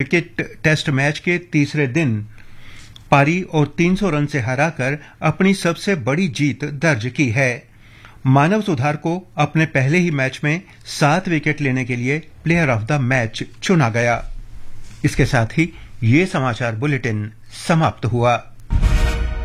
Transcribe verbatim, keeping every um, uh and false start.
Cricket test match के तीसरे दिन पारी और तीन सौ रन से हराकर अपनी सबसे बड़ी जीत दर्ज की है। मानव सुधार को अपने पहले ही मैच में सात विकेट लेने के लिए प्लेयर ऑफ द मैच चुना गया। इसके साथ ही ये समाचार बुलेटिन समाप्त हुआ।